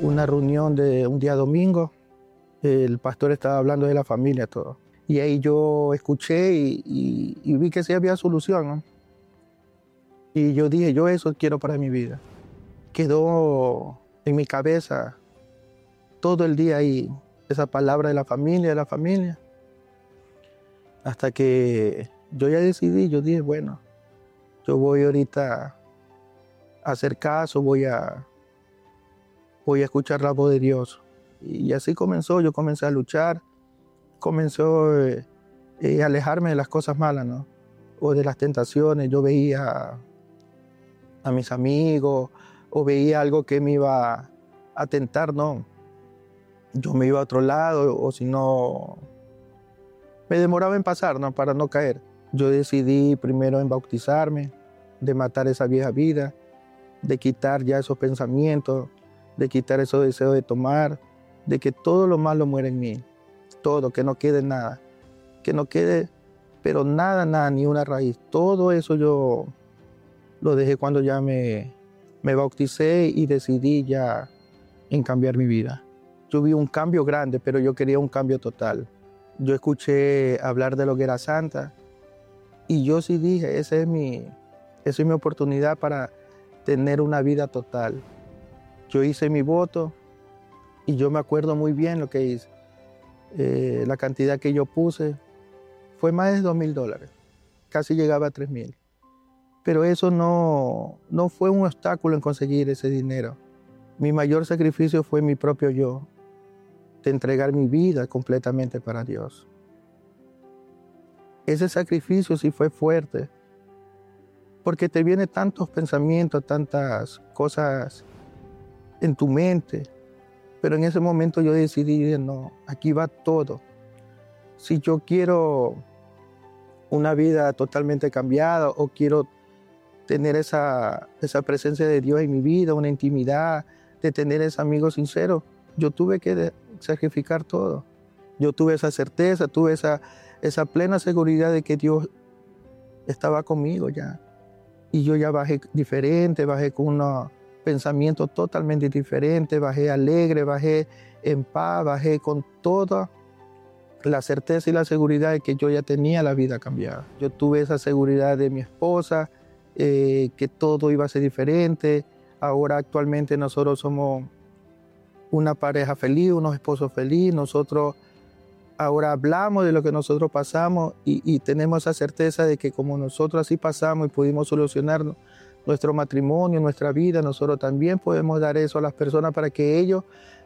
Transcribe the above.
una reunión de un día domingo. El pastor estaba hablando de la familia, todo. Y ahí yo escuché y vi que sí había solución, ¿no? Y yo dije, yo eso quiero para mi vida. Quedó en mi cabeza todo el día ahí, esa palabra de la familia. Hasta que yo ya decidí, yo dije, bueno, yo voy ahorita a hacer caso, voy a escuchar la voz de Dios. Y así comenzó, yo comencé a luchar, comenzó a alejarme de las cosas malas, ¿no? O de las tentaciones. Yo veía a mis amigos o veía algo que me iba a tentar, ¿no? Yo me iba a otro lado o si no, me demoraba en pasar, ¿no? Para no caer. Yo decidí primero en bautizarme, de matar esa vieja vida, de quitar ya esos pensamientos, de quitar esos deseos de tomar, de que todo lo malo muera en mí, todo, que no quede nada, que no quede, pero nada, ni una raíz. Todo eso yo lo dejé cuando ya me bauticé y decidí ya en cambiar mi vida. Yo vi un cambio grande, pero yo quería un cambio total. Yo escuché hablar de la hoguera santa y yo sí dije, esa es mi oportunidad para tener una vida total. Yo hice mi voto y yo me acuerdo muy bien lo que hice. La cantidad que yo puse fue más de $2,000, casi llegaba a 3,000. Pero eso no fue un obstáculo en conseguir ese dinero. Mi mayor sacrificio fue mi propio yo, de entregar mi vida completamente para Dios. Ese sacrificio sí fue fuerte, porque te vienen tantos pensamientos, tantas cosas en tu mente, pero en ese momento yo decidí, no, aquí va todo. Si yo quiero una vida totalmente cambiada o quiero tener esa presencia de Dios en mi vida, una intimidad, de tener ese amigo sincero, yo tuve que sacrificar todo. Yo tuve esa certeza, tuve esa plena seguridad de que Dios estaba conmigo ya. Y yo ya bajé diferente, bajé con unos pensamientos totalmente diferentes, bajé alegre, bajé en paz, bajé con toda la certeza y la seguridad de que yo ya tenía la vida cambiada. Yo tuve esa seguridad de mi esposa, que todo iba a ser diferente. Ahora actualmente nosotros somos una pareja feliz, unos esposos felices. Nosotros ahora hablamos de lo que nosotros pasamos y tenemos esa certeza de que como nosotros así pasamos y pudimos solucionar nuestro matrimonio, nuestra vida, nosotros también podemos dar eso a las personas para que ellos